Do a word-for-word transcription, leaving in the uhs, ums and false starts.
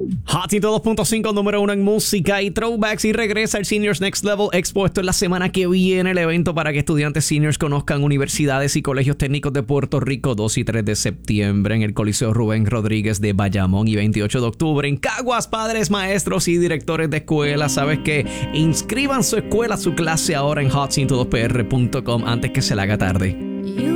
Hot ciento dos punto cinco, número uno en música y throwbacks, y regresa el Seniors Next Level Expo. Esto es la semana que viene, el evento para que estudiantes seniors conozcan universidades y colegios técnicos de Puerto Rico. Dos y tres de septiembre en el Coliseo Rubén Rodríguez de Bayamón, y veintiocho de octubre en Caguas. Padres, maestros y directores de escuela, ¿sabes qué? Inscriban su escuela, su clase ahora en hot ciento dos p r punto com antes que se le haga tarde. You